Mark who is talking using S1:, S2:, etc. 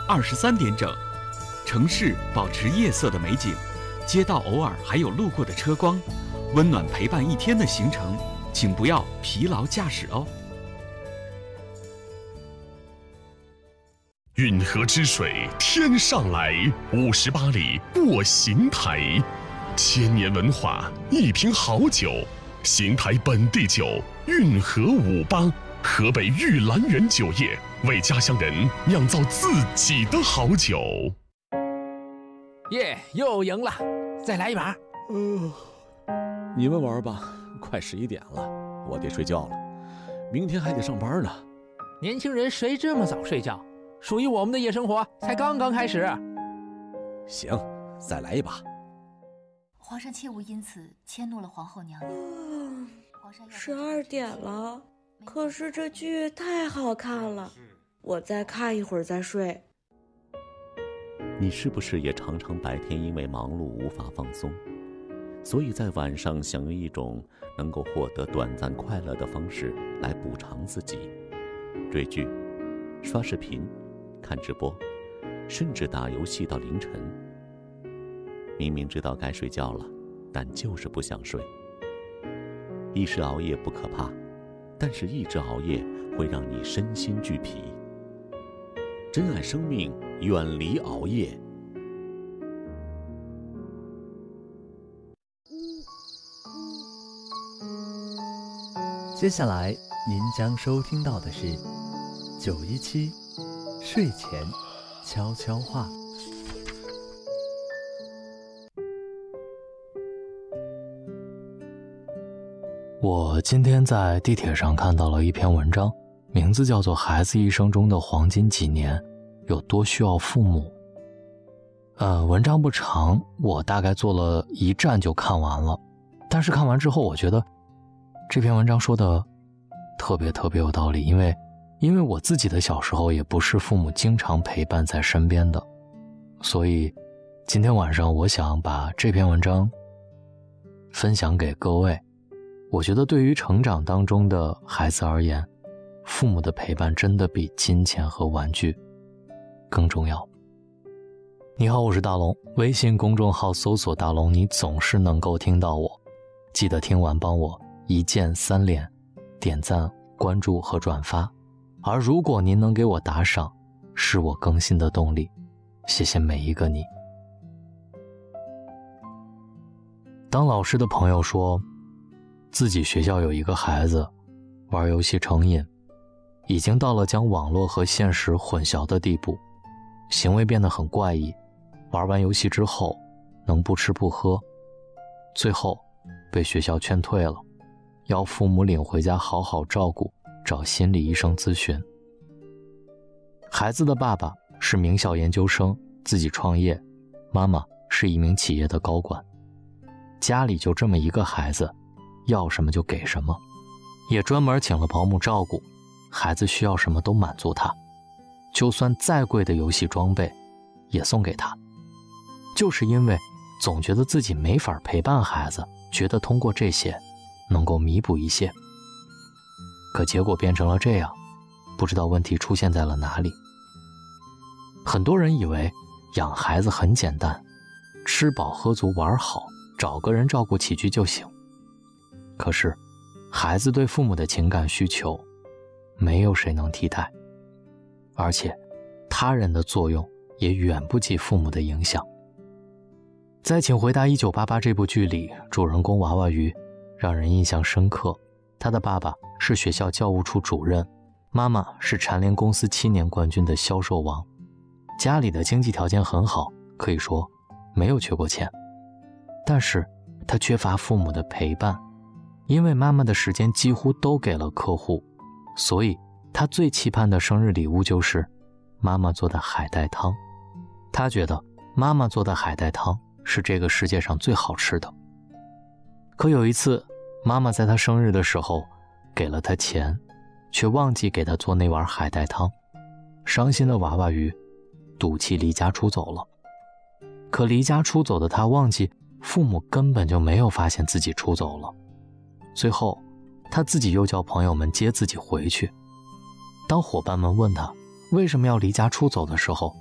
S1: 23点整，城市保持夜色的美景，街道偶尔还有路过的车光，温暖陪伴一天的行程，请不要疲劳驾驶哦。
S2: 运河之水天上来，58里过邢台，千年文化，一瓶好酒，邢台本地酒，运河58，河北玉兰园酒业为家乡人酿造自己的好酒。
S3: 耶，又赢了，再来一把。
S4: 你们玩吧，快11点了，我得睡觉了，明天还得上班呢。
S3: 年轻人谁这么早睡觉？属于我们的夜生活才刚刚开始。
S4: 行，再来一把。
S5: 皇上切勿因此迁怒了皇后娘娘。
S6: 12点了，可是这剧太好看了，我再看一会儿再睡。
S7: 你是不是也常常白天因为忙碌无法放松，所以在晚上想用一种能够获得短暂快乐的方式来补偿自己？追剧、刷视频、看直播，甚至打游戏到凌晨。明明知道该睡觉了，但就是不想睡。一时熬夜不可怕，但是一直熬夜会让你身心俱疲。珍爱生命，远离熬夜。
S8: 接下来您将收听到的是917睡前悄悄话。我今天在地铁上看到了一篇文章，名字叫做《孩子一生中的黄金几年有多需要父母》。文章不长，我大概坐了一站就看完了。但是看完之后，我觉得这篇文章说的特别有道理，因为我自己的小时候也不是父母经常陪伴在身边的，所以今天晚上我想把这篇文章分享给各位。我觉得对于成长当中的孩子而言，父母的陪伴真的比金钱和玩具更重要。你好，我是大龙，微信公众号搜索大龙，你总是能够听到我。记得听完帮我一键3连，点赞、关注和转发。而如果您能给我打赏，是我更新的动力。谢谢每一个你。当老师的朋友说自己学校有一个孩子玩游戏成瘾，已经到了将网络和现实混淆的地步，行为变得很怪异，玩完游戏之后能不吃不喝，最后被学校劝退了，要父母领回家好好照顾，找心理医生咨询。孩子的爸爸是名校研究生，自己创业，妈妈是一名企业的高管，家里就这么一个孩子，要什么就给什么，也专门请了保姆照顾，孩子需要什么都满足他，就算再贵的游戏装备也送给他。就是因为总觉得自己没法陪伴孩子，觉得通过这些能够弥补一些，可结果变成了这样，不知道问题出现在了哪里。很多人以为养孩子很简单，吃饱喝足玩好，找个人照顾起居就行。可是孩子对父母的情感需求没有谁能替代，而且他人的作用也远不及父母的影响。在《请回答1988》这部剧里，主人公娃娃鱼让人印象深刻。他的爸爸是学校教务处主任，妈妈是蝉联公司7年冠军的销售王，家里的经济条件很好，可以说没有缺过钱。但是他缺乏父母的陪伴，因为妈妈的时间几乎都给了客户，所以他最期盼的生日礼物就是妈妈做的海带汤。他觉得妈妈做的海带汤是这个世界上最好吃的。可有一次，妈妈在他生日的时候给了他钱，却忘记给他做那碗海带汤。伤心的娃娃鱼赌气离家出走了。可离家出走的他忘记父母根本就没有发现自己出走了。最后他自己又叫朋友们接自己回去。当伙伴们问他为什么要离家出走的时候，